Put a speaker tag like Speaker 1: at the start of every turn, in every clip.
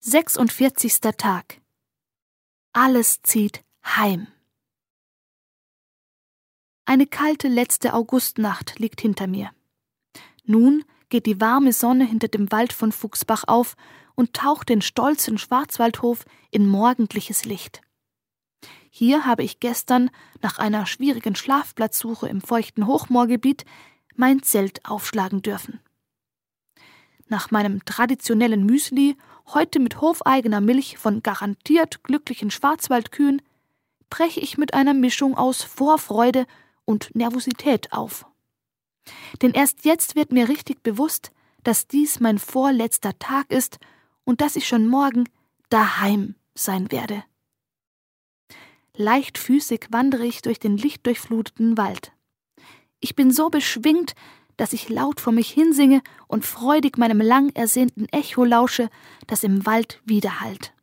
Speaker 1: 46. Tag. Alles zieht heim. Eine kalte letzte Augustnacht liegt hinter mir. Nun geht die warme Sonne hinter dem Wald von Fuchsbach auf und taucht den stolzen Schwarzwaldhof in morgendliches Licht. Hier habe ich gestern, nach einer schwierigen Schlafplatzsuche im feuchten Hochmoorgebiet, mein Zelt aufschlagen dürfen. Nach meinem traditionellen Müsli, heute mit hofeigener Milch von garantiert glücklichen Schwarzwaldkühen, breche ich mit einer Mischung aus Vorfreude und Nervosität auf. Denn erst jetzt wird mir richtig bewusst, dass dies mein vorletzter Tag ist und dass ich schon morgen daheim sein werde. Leichtfüßig wandere ich durch den lichtdurchfluteten Wald. Ich bin so beschwingt, dass ich laut vor mich hinsinge und freudig meinem lang ersehnten Echo lausche, das im Wald widerhallt.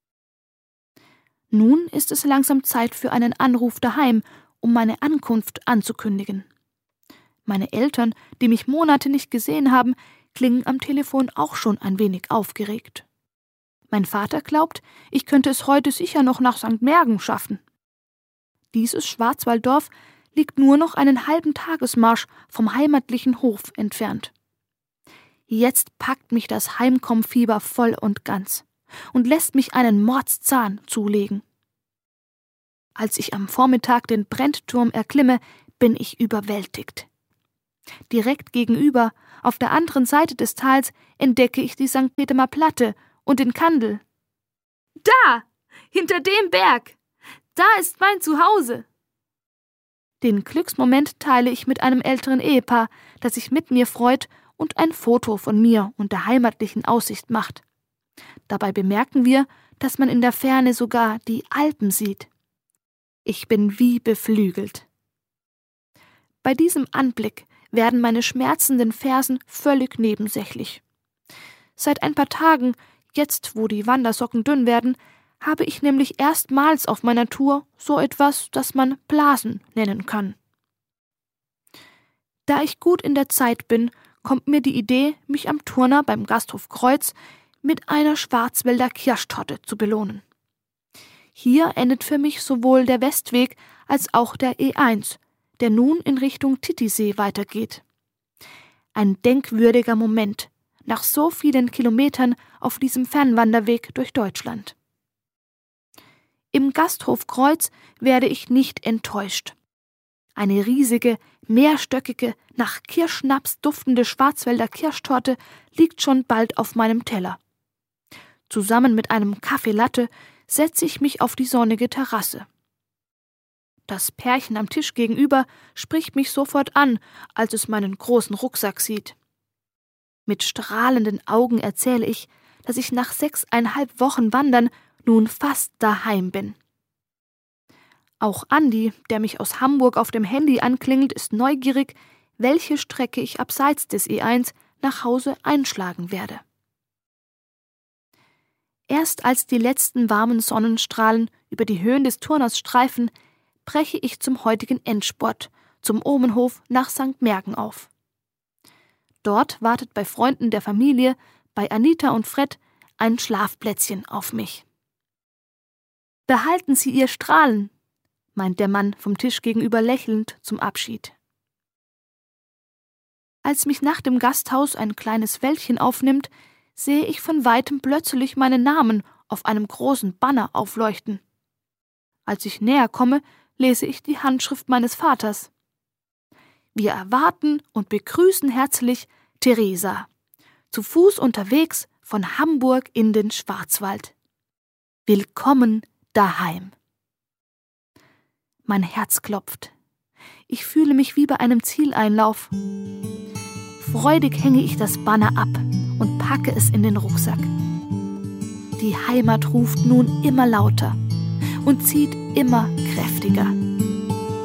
Speaker 1: Nun ist es langsam Zeit für einen Anruf daheim, um meine Ankunft anzukündigen. Meine Eltern, die mich Monate nicht gesehen haben, klingen am Telefon auch schon ein wenig aufgeregt. Mein Vater glaubt, ich könnte es heute sicher noch nach St. Mergen schaffen. Dieses Schwarzwalddorf liegt nur noch einen halben Tagesmarsch vom heimatlichen Hof entfernt. Jetzt packt mich das Heimkommfieber voll und ganz und lässt mich einen Mordszahn zulegen. Als ich am Vormittag den Brennturm erklimme, bin ich überwältigt. Direkt gegenüber, auf der anderen Seite des Tals, entdecke ich die St. Petemer Platte und den Kandel. Da! Hinter dem Berg! Da ist mein Zuhause! Den Glücksmoment teile ich mit einem älteren Ehepaar, das sich mit mir freut und ein Foto von mir und der heimatlichen Aussicht macht. Dabei bemerken wir, dass man in der Ferne sogar die Alpen sieht. Ich bin wie beflügelt. Bei diesem Anblick werden meine schmerzenden Fersen völlig nebensächlich. Seit ein paar Tagen, jetzt wo die Wandersocken dünn werden, habe ich nämlich erstmals auf meiner Tour so etwas, das man Blasen nennen kann. Da ich gut in der Zeit bin, kommt mir die Idee, mich am Turner beim Gasthof Kreuz mit einer Schwarzwälder Kirschtorte zu belohnen. Hier endet für mich sowohl der Westweg als auch der E1, der nun in Richtung Titisee weitergeht. Ein denkwürdiger Moment nach so vielen Kilometern auf diesem Fernwanderweg durch Deutschland. Im Gasthof Kreuz werde ich nicht enttäuscht. Eine riesige, mehrstöckige, nach Kirschschnaps duftende Schwarzwälder Kirschtorte liegt schon bald auf meinem Teller. Zusammen mit einem Kaffee Latte setze ich mich auf die sonnige Terrasse. Das Pärchen am Tisch gegenüber spricht mich sofort an, als es meinen großen Rucksack sieht. Mit strahlenden Augen erzähle ich, dass ich nach 6,5 Wochen Wandern nun fast daheim bin. Auch Andi, der mich aus Hamburg auf dem Handy anklingelt, ist neugierig, welche Strecke ich abseits des E1 nach Hause einschlagen werde. Erst als die letzten warmen Sonnenstrahlen über die Höhen des Turners streifen, breche ich zum heutigen Endspurt, zum Omenhof nach St. Mergen auf. Dort wartet bei Freunden der Familie, bei Anita und Fred, ein Schlafplätzchen auf mich. »Behalten Sie Ihr Strahlen«, meint der Mann vom Tisch gegenüber lächelnd zum Abschied. Als mich nach dem Gasthaus ein kleines Wäldchen aufnimmt, sehe ich von weitem plötzlich meinen Namen auf einem großen Banner aufleuchten. Als ich näher komme, lese ich die Handschrift meines Vaters. Wir erwarten und begrüßen herzlich Theresa, zu Fuß unterwegs von Hamburg in den Schwarzwald. Willkommen daheim. Mein Herz klopft. Ich fühle mich wie bei einem Zieleinlauf. Freudig hänge ich das Banner ab und packe es in den Rucksack. Die Heimat ruft nun immer lauter und zieht immer kräftiger.